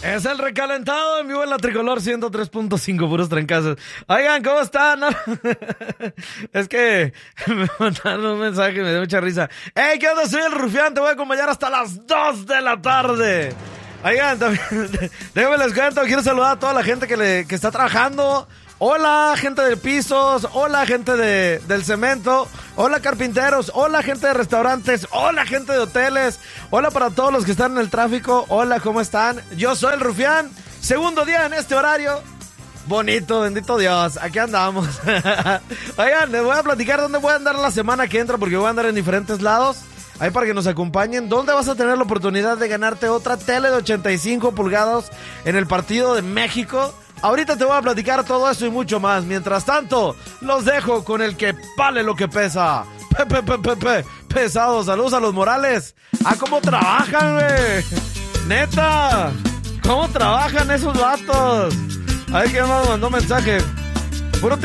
Es el recalentado en vivo en la Tricolor 103.5, puros trancazos. Oigan, ¿cómo están? Es que me mandaron un mensaje y me dio mucha risa. ¡Hey, qué onda! Soy el Rufián, te voy a acompañar hasta las 2 de la tarde. Oigan, también, déjenme les cuento, quiero saludar a toda la gente que está trabajando. Hola, gente de pisos. Hola, gente del cemento. Hola, carpinteros. Hola, gente de restaurantes. Hola, gente de hoteles. Hola para todos los que están en el tráfico. Hola, ¿cómo están? Yo soy el Rufián. Segundo día en este horario. Bonito, bendito Dios. Aquí andamos. Oigan, les voy a platicar dónde voy a andar la semana que entra, porque voy a andar en diferentes lados. Ahí para que nos acompañen. ¿Dónde vas a tener la oportunidad de ganarte otra tele de 85 pulgadas en el partido de México? Ahorita te voy a platicar todo eso y mucho más. Mientras tanto, los dejo con el que vale lo que pesa. Pesado. Saludos a los Morales. ¿Cómo trabajan, güey? Neta, ¿cómo trabajan esos vatos? A ver quién más mandó mensaje.